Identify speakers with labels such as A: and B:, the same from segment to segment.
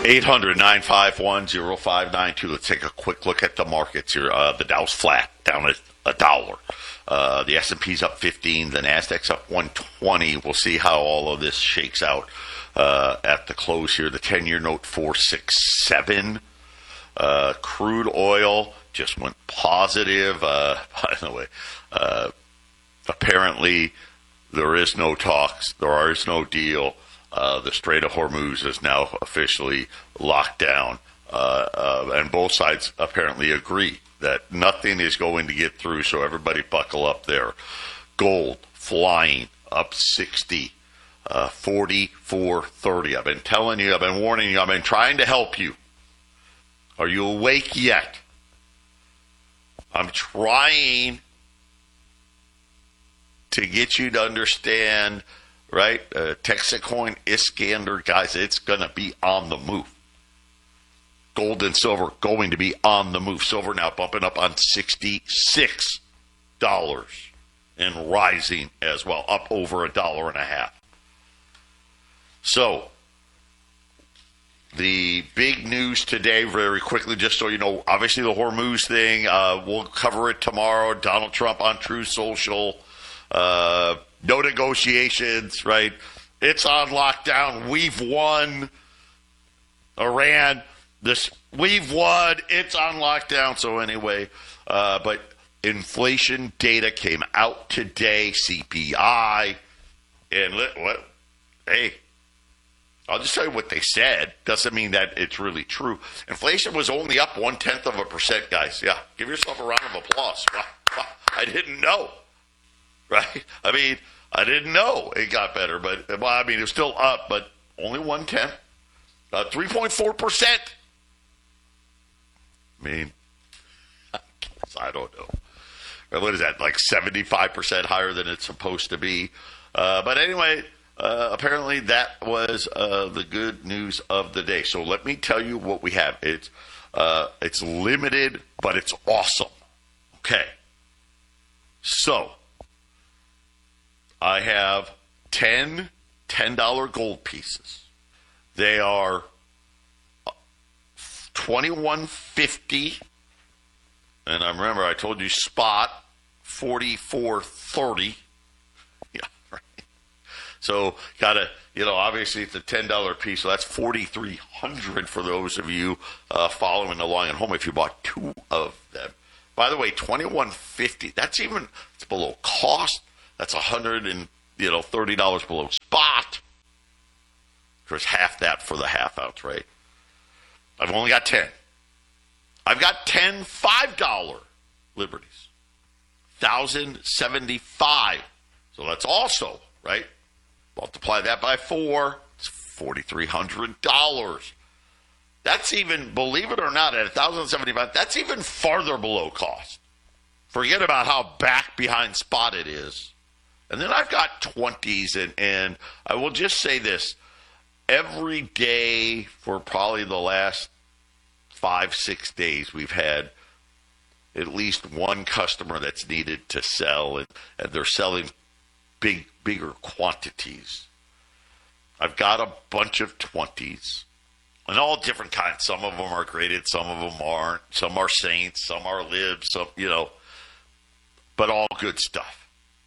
A: 800-951-0592. Let's take a quick look at the markets here. The Dow's flat, down at $1. The S&P's up 15. The Nasdaq's up 120. We'll see how all of this shakes out at the close here. The 10-year note 467. Crude oil just went positive. By the way, apparently there is no talks. There is no deal. The Strait of Hormuz is now officially locked down. And both sides apparently agree that nothing is going to get through, so everybody buckle up there. Gold flying up 60, 44.30. I've been telling you, I've been warning you, I've been trying to help you. Are you awake yet? I'm trying to get you to understand, right? Texacoin, Iskander, guys, it's going to be on the move. Gold and silver going to be on the move. Silver now bumping up on $66 and rising as well, up over $1.50. So, the big news today, very quickly, just so you know, obviously the Hormuz thing, we'll cover it tomorrow. Donald Trump on Truth Social. No negotiations, right? It's on lockdown. We've won. Iran, we've won. It's on lockdown. So anyway, but inflation data came out today, CPI, and hey, I'll just tell you what they said. Doesn't mean that it's really true. Inflation was only up 0.1%, guys. Yeah, give yourself a round of applause. I didn't know, right? I mean, I didn't know it got better, but it was still up, but only 0.1%. 3.4%. I mean, I don't know. What is that, like 75% higher than it's supposed to be? But anyway, apparently that was the good news of the day. So let me tell you what we have. It's limited, but it's awesome. Okay. So I have 10 $10 gold pieces. They are $21.50, and I remember I told you spot $44.30. Yeah, right. So gotta, obviously it's a $10 piece, so that's $4,300 for those of you following along at home if you bought two of them. By the way, $21.50. It's below cost. That's $130 below spot. Of course, half that for the half ounce, right? I've only got 10. I've got 10 $5 Liberties. 1,075. So that's also, right? Multiply that by 4. It's $4,300. That's even, believe it or not, at 1,075, that's even farther below cost. Forget about how back behind spot it is. And then I've got 20s, and I will just say this. Every day for probably the last 5-6 days, we've had at least one customer that's needed to sell, and they're selling bigger quantities. I've got a bunch of 20s, and all different kinds. Some of them are graded, some of them aren't. Some are saints, some are libs, some, but all good stuff.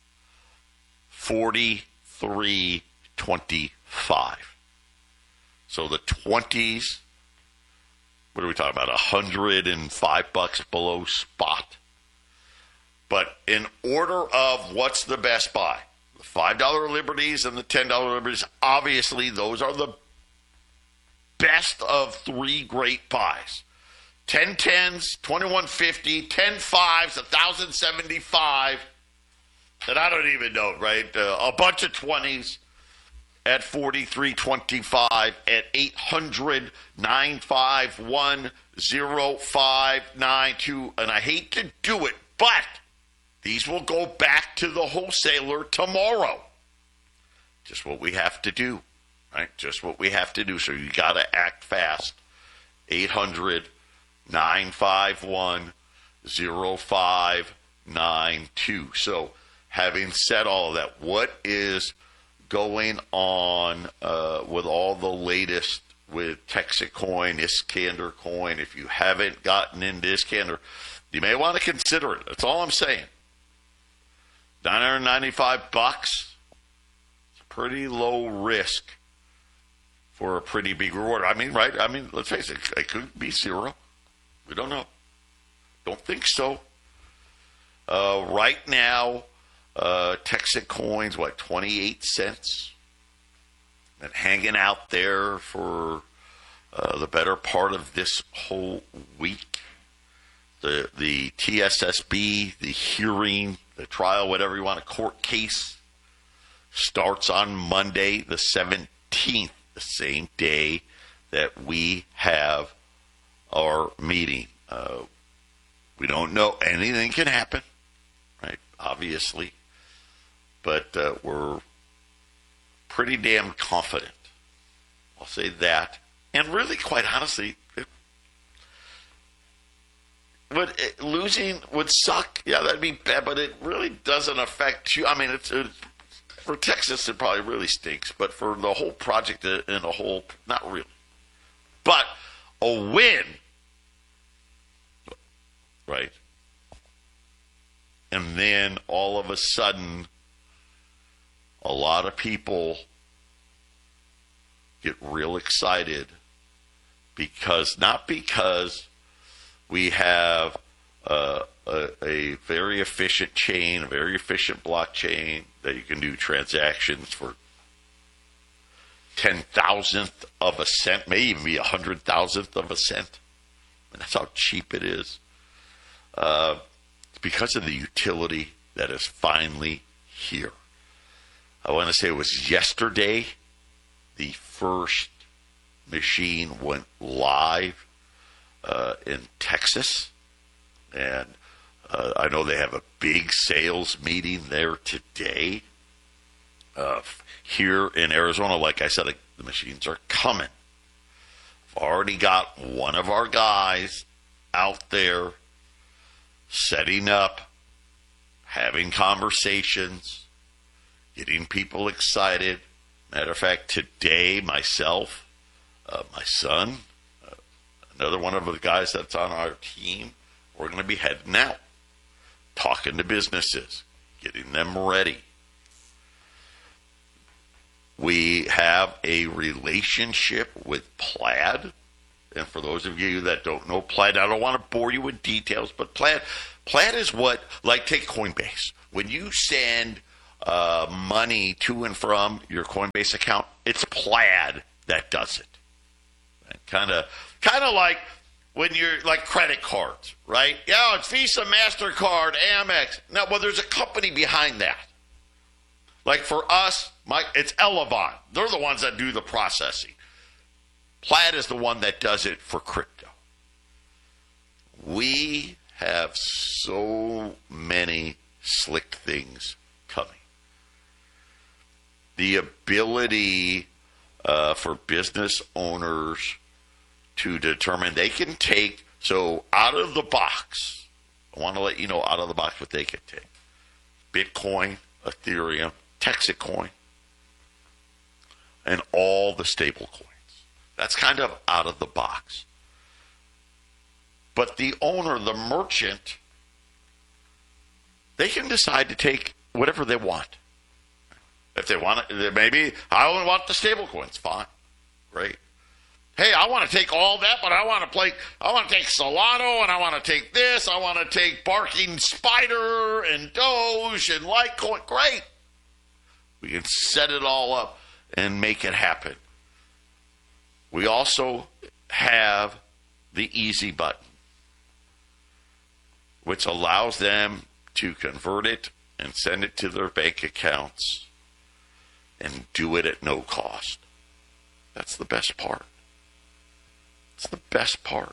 A: 43.25. So the 20s, what are we talking about? $105 below spot. But in order of what's the best buy, the $5 Liberties and the $10 Liberties, obviously those are the best of three great buys. 10 10s, $21.50, 10 5s, 1,075, and I don't even know, right? A bunch of 20s. At $43.25 at 800-951-0592. And I hate to do it, but these will go back to the wholesaler tomorrow. Just what we have to do, right? Just what we have to do. So you got to act fast. 800-951-0592. So having said all of that, what is going on with all the latest with Texas Coin, Iskander Coin. If you haven't gotten into Iskander, you may want to consider it. That's all I'm saying. $995. It's pretty low risk for a pretty big reward. I mean, right? I mean, let's face it. It could be zero. We don't know. Don't think so. Right now, Texas Coin's, 28 cents? And hanging out there for the better part of this whole week. The TSSB, the hearing, the trial, whatever you want, a court case, starts on Monday the 17th, the same day that we have our meeting. We don't know. Anything can happen, right? Obviously. But we're pretty damn confident. I'll say that. And really, quite honestly, losing would suck. Yeah, that'd be bad, but it really doesn't affect you. I mean, for Texas, it probably really stinks. But for the whole project in a whole, not really. But a win, right? And then all of a sudden, a lot of people get real excited not because we have a very efficient chain, a very efficient blockchain that you can do transactions for 10,000th of a cent, may even be 100,000th of a cent. And that's how cheap it is. It's because of the utility that is finally here. I want to say it was yesterday the first machine went live in Texas. And I know they have a big sales meeting there today. Here in Arizona, like I said, the machines are coming. I've already got one of our guys out there setting up, having conversations, getting people excited. Matter of fact, today, myself, my son, another one of the guys that's on our team, we're going to be heading out, talking to businesses, getting them ready. We have a relationship with Plaid. And for those of you that don't know Plaid, I don't want to bore you with details, but Plaid is what, like take Coinbase. When you send money to and from your Coinbase account, it's Plaid that does it. Kind of like when you're like credit cards, right? Yeah, it's Visa, MasterCard, Amex. No, well, there's a company behind that. Like for us, it's Elevon. They're the ones that do the processing. Plaid is the one that does it for crypto. We have so many slick things coming. The ability for business owners to determine they can take, so out of the box, I want to let you know out of the box what they can take. Bitcoin, Ethereum, Texas Coin, and all the stable coins. That's kind of out of the box. But the owner, the merchant, they can decide to take whatever they want. If they want it, maybe I only want the stable coins. Fine. Great. Hey, I want to take all that, but I want to take Solano, and I want to take this. I want to take Barking Spider and Doge and Litecoin. Great. We can set it all up and make it happen. We also have the easy button, which allows them to convert it and send it to their bank accounts and do it at no cost. That's the best part. It's the best part.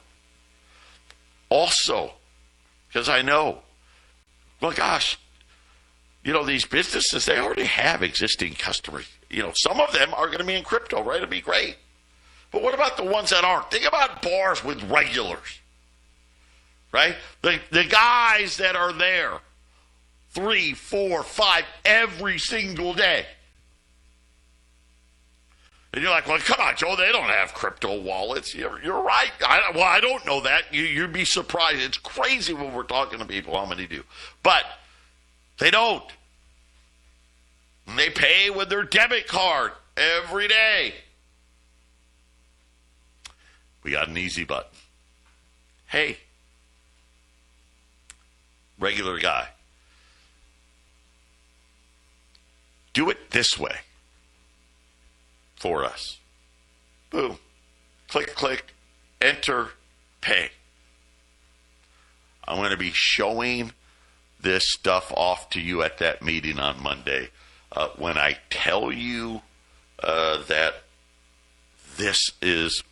A: Also, because I know, well, gosh, these businesses, they already have existing customers. Some of them are going to be in crypto, right? It'll be great. But what about the ones that aren't? Think about bars with regulars, right? The guys that are there 3, 4, 5 every single day. And you're like, well, come on, Joe, they don't have crypto wallets. You're right. I don't know that. You'd be surprised. It's crazy when we're talking to people how many do. But they don't. And they pay with their debit card every day. We got an easy button. Hey, regular guy, do it this way for us. Boom. Click, click, enter, pay. I'm going to be showing this stuff off to you at that meeting on Monday. When I tell you that this is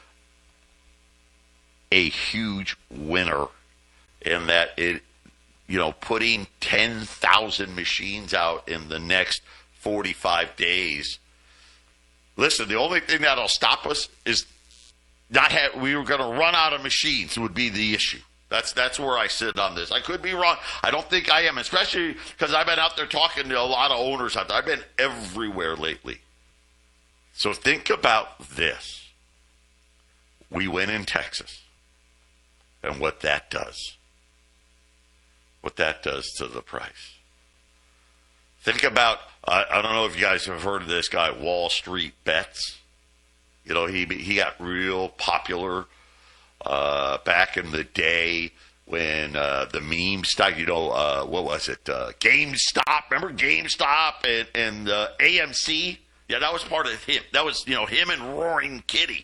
A: a huge winner and that it, putting 10,000 machines out in the next 45 days. Listen, the only thing that'll stop us is we were going to run out of machines would be the issue. That's where I sit on this. I could be wrong. I don't think I am, especially because I've been out there talking to a lot of owners out there. I've been everywhere lately. So think about this. We win in Texas and what that does. What that does to the price. Think about, I don't know if you guys have heard of this guy, Wall Street Bets. He got real popular back in the day when the meme started. What was it? GameStop. Remember GameStop and AMC? Yeah, that was part of him. That was, him and Roaring Kitty.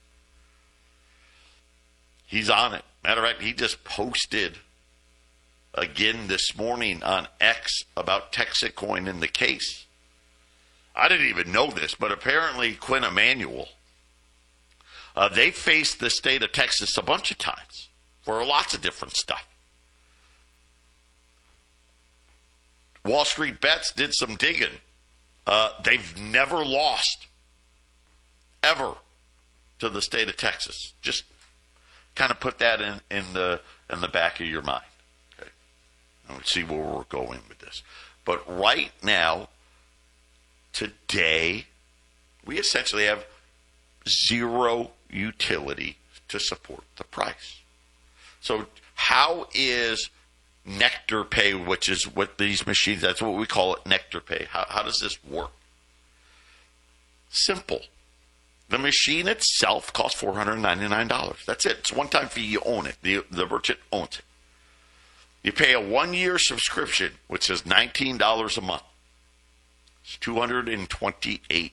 A: He's on it. Matter of fact, he just posted again this morning on X about Texacoin in the case. I didn't even know this, but apparently Quinn Emanuel, they faced the state of Texas a bunch of times for lots of different stuff. Wall Street Bets did some digging. They've never lost, ever, to the state of Texas. Just kind of put that in the back of your mind. Let's see where we're going with this. But right now, today, we essentially have zero utility to support the price. So how is Nectar Pay, which is what these machines, that's what we call it, Nectar Pay. How does this work? Simple. The machine itself costs $499. That's it. It's a one-time fee. You own it. The merchant owns it. You pay a 1-year subscription, which is $19 a month. It's $228.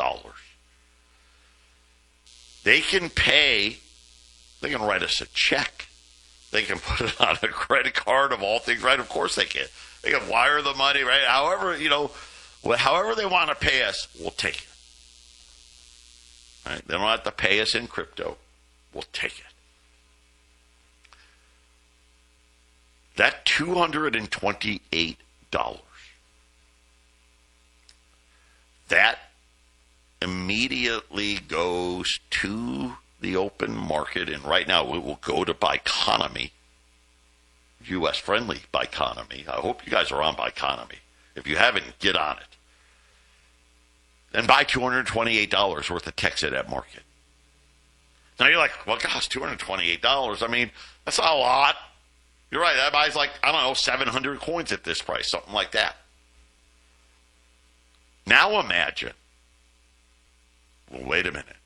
A: They can write us a check. They can put it on a credit card of all things, right? Of course they can. They can wire the money, right? However, however they want to pay us, we'll take it. Right? They don't have to pay us in crypto. We'll take it. That $228, that immediately goes to the open market, and right now it will go to Biconomy, U.S.-friendly Biconomy. I hope you guys are on Biconomy. If you haven't, get on it. And buy $228 worth of Tex at that market. Now you're like, well, gosh, $228. I mean, that's not a lot. You're right. That buys 700 coins at this price, something like that. Now imagine. Well, wait a minute.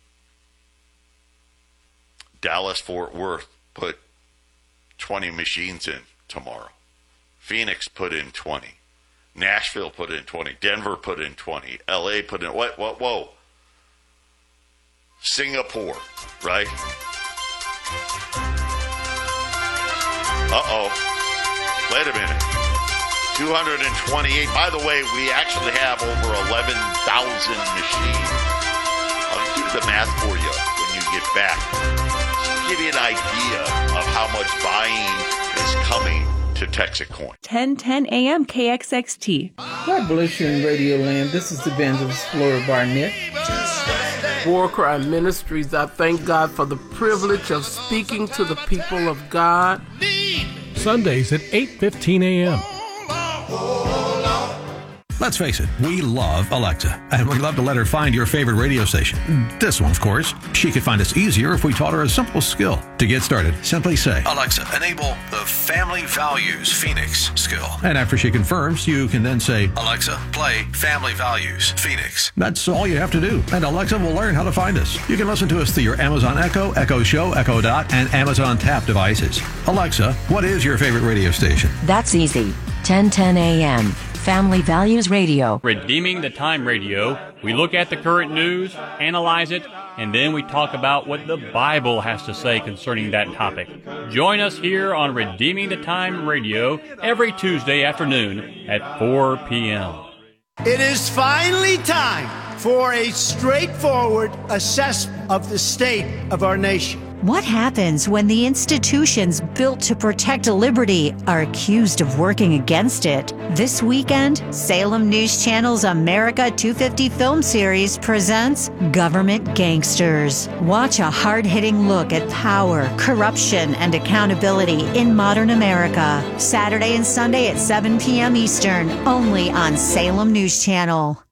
A: Dallas-Fort Worth put 20 machines in tomorrow. Phoenix put in 20. Nashville put in 20. Denver put in 20. LA put in, whoa. Singapore, right? Uh-oh. Wait a minute. 228. By the way, we actually have over 11,000 machines. I'll do the math for you when you get back. Just to give you an idea of how much buying is coming to Texacoin.
B: 1010 AM KXXT.
C: God bless you in Radio Land. This is Evangelist Flora Barnett.
D: War Cry Ministries, I thank God for the privilege of speaking to the people of God.
E: Sundays at 8:15 a.m. Let's face it, we love Alexa, and we'd love to let her find your favorite radio station. This one, of course. She could find us easier if we taught her a simple skill. To get started, simply say, Alexa, enable the Family Values Phoenix skill. And after she confirms, you can then say, Alexa, play Family Values Phoenix. That's all you have to do, and Alexa will learn how to find us. You can listen to us through your Amazon Echo, Echo Show, Echo Dot, and Amazon Tap devices. Alexa, what is your favorite radio station?
F: That's easy. 1010 a.m. Family Values Radio.
G: Redeeming the Time Radio. We look at the current news, analyze it, and then we talk about what the Bible has to say concerning that topic. Join us here on Redeeming the Time Radio every Tuesday afternoon at 4 p.m.
H: It is finally time for a straightforward assessment of the state of our nation.
I: What happens when the institutions built to protect liberty are accused of working against it? This weekend, Salem News Channel's America 250 film series presents Government Gangsters. Watch a hard-hitting look at power, corruption, and accountability in modern America. Saturday and Sunday at 7 p.m. Eastern, only on Salem News Channel.